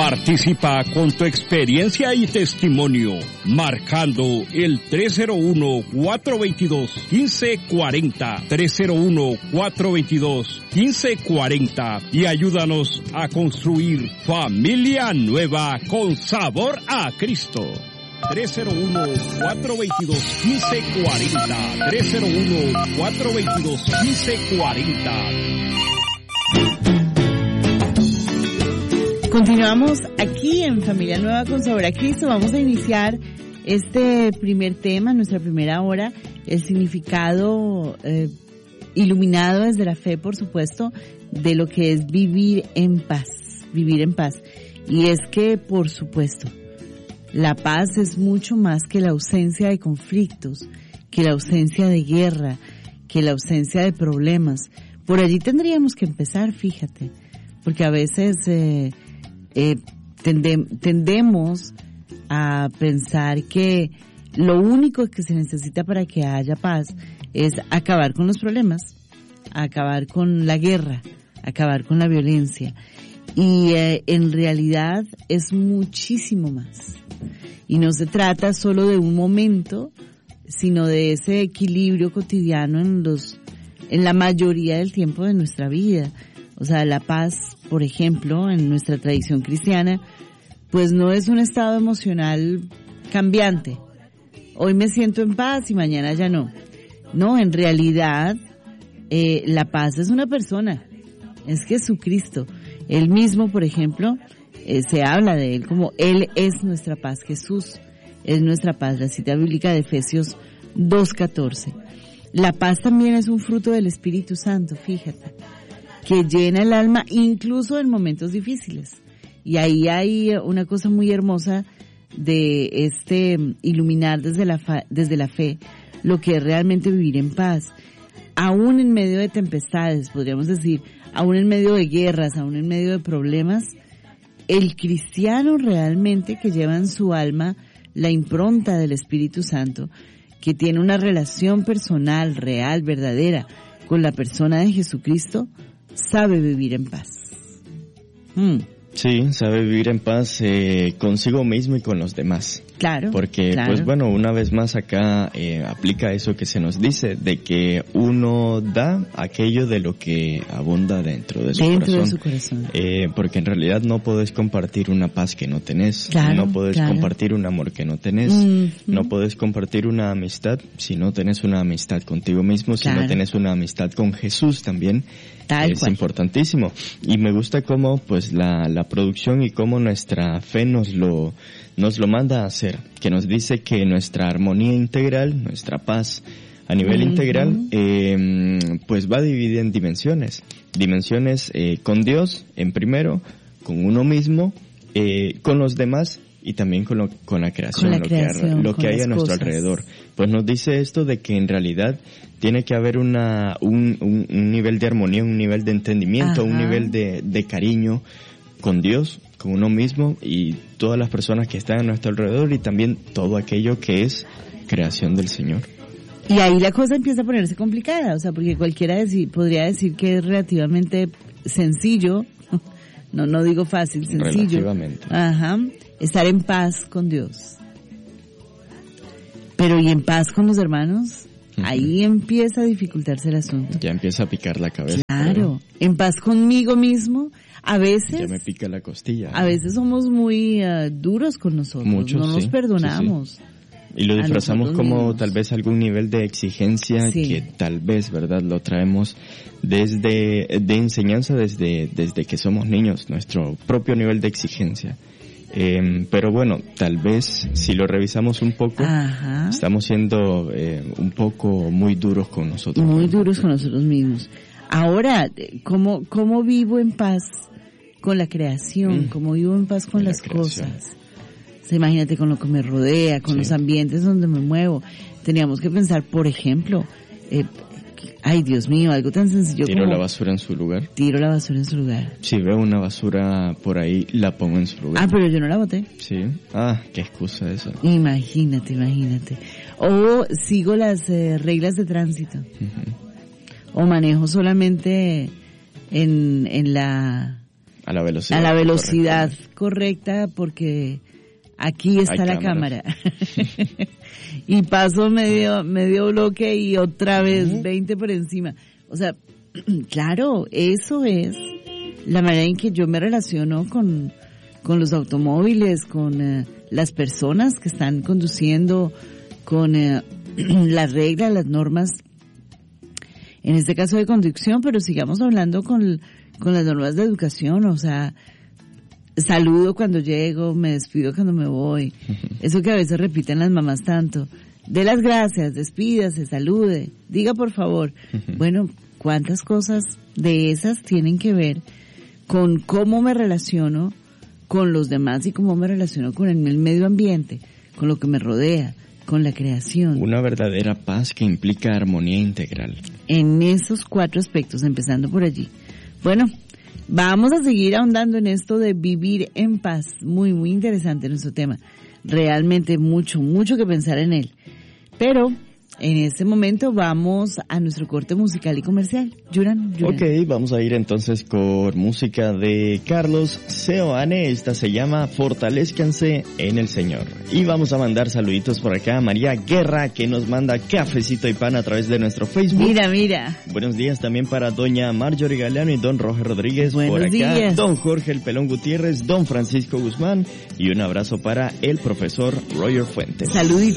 Participa con tu experiencia y testimonio, marcando el 301-422-1540, 301-422-1540 y ayúdanos a construir familia nueva con sabor a Cristo. 301-422-1540, 301-422-1540. Continuamos aquí en Familia Nueva con Sabor a Cristo. Vamos a iniciar este primer tema, nuestra primera hora, el significado iluminado desde la fe, por supuesto, de lo que es vivir en paz, vivir en paz. Y es que, por supuesto, la paz es mucho más que la ausencia de conflictos, que la ausencia de guerra, que la ausencia de problemas. Por allí tendríamos que empezar, fíjate, porque a veces tendemos a pensar que lo único que se necesita para que haya paz es acabar con los problemas, acabar con la guerra, acabar con la violencia. Y en realidad es muchísimo más. Y no se trata solo de un momento, sino de ese equilibrio cotidiano en la mayoría del tiempo de nuestra vida. O sea, la paz, por ejemplo, en nuestra tradición cristiana, pues no es un estado emocional cambiante. Hoy me siento en paz y mañana ya no. No, en realidad, la paz es una persona, es Jesucristo. Él mismo, por ejemplo, se habla de Él como Él es nuestra paz, Jesús es nuestra paz, la cita bíblica de Efesios 2:14. La paz también es un fruto del Espíritu Santo, fíjate, que llena el alma incluso en momentos difíciles. Y ahí hay una cosa muy hermosa de iluminar desde la fe lo que es realmente vivir en paz. Aún en medio de tempestades, podríamos decir, aún en medio de guerras, aún en medio de problemas, el cristiano realmente que lleva en su alma la impronta del Espíritu Santo, que tiene una relación personal, real, verdadera con la persona de Jesucristo, sabe vivir en paz. Sí, sabe vivir en paz consigo mismo y con los demás. Claro. Porque, claro. Pues bueno, una vez más acá aplica eso que se nos dice, de que uno da aquello de lo que abunda dentro de su corazón. Porque en realidad no podés compartir una paz que no tenés. Claro, no podés compartir un amor que no tenés. No podés compartir una amistad si no tenés una amistad contigo mismo, si no tenés una amistad con Jesús también. Es importantísimo. Y me gusta cómo pues la producción y cómo nuestra fe nos lo manda a hacer, que nos dice que nuestra armonía integral, nuestra paz a nivel integral, pues va dividida en dimensiones con Dios en primero, con uno mismo, con los demás y también con la creación, lo que hay a nuestro alrededor. Pues nos dice esto de que en realidad tiene que haber un nivel de armonía, un nivel de entendimiento, un nivel de cariño con Dios, con uno mismo y todas las personas que están a nuestro alrededor y también todo aquello que es creación del Señor. Y ahí la cosa empieza a ponerse complicada, o sea, porque cualquiera podría decir que es relativamente sencillo, no digo fácil, sencillo. Relativamente. Estar en paz con Dios. Pero ¿y en paz con los hermanos? Ahí empieza a dificultarse el asunto. Ya empieza a picar la cabeza. Claro, en paz conmigo mismo. A veces... Ya me pica la costilla. A veces somos muy duros con nosotros. Muchos, no nos perdonamos. Sí. Y lo disfrazamos como tal vez algún nivel de exigencia que tal vez, ¿verdad? Lo traemos de enseñanza desde que somos niños, nuestro propio nivel de exigencia. Pero bueno, tal vez si lo revisamos un poco, estamos siendo un poco muy duros con nosotros. Muy duros con nosotros mismos. Ahora, ¿cómo vivo en paz con la creación? ¿Cómo vivo en paz con las cosas? O sea, imagínate con lo que me rodea, con los ambientes donde me muevo. Teníamos que pensar, por ejemplo, ay Dios mío, algo tan sencillo como... Tiro la basura en su lugar. Tiro la basura en su lugar. Si veo una basura por ahí, la pongo en su lugar. Ah, pero yo no la boté. Sí. Qué excusa esa. Imagínate. O sigo las reglas de tránsito. O manejo solamente en la A la velocidad. A la velocidad correcta, porque aquí está la cámara. Y paso medio bloque y otra vez 20 por encima. O sea, claro, eso es la manera en que yo me relaciono con los automóviles, con las personas que están conduciendo, con las reglas, las normas, en este caso de conducción, pero sigamos hablando con las normas de educación. O sea, saludo cuando llego, me despido cuando me voy. Eso que a veces repiten las mamás tanto. Dé las gracias, despídase, salude, diga por favor. Bueno, ¿cuántas cosas de esas tienen que ver con cómo me relaciono con los demás y cómo me relaciono con el medio ambiente, con lo que me rodea, con la creación? Una verdadera paz que implica armonía integral. En esos 4 aspectos, empezando por allí. Bueno, vamos a seguir ahondando en esto de vivir en paz. Muy, muy interesante nuestro tema. Realmente mucho que pensar en él. Pero en este momento vamos a nuestro corte musical y comercial. Yuran. Ok, vamos a ir entonces con música de Carlos Seoane. Esta se llama Fortalezcanse en el Señor. Y vamos a mandar saluditos por acá a María Guerra, que nos manda cafecito y pan a través de nuestro Facebook. Mira. Buenos días también para doña Marjorie Galeano y don Roger Rodríguez. Buenos por acá. Días. Don Jorge El Pelón Gutiérrez, don Francisco Guzmán y un abrazo para el profesor Roger Fuentes. Saluditos.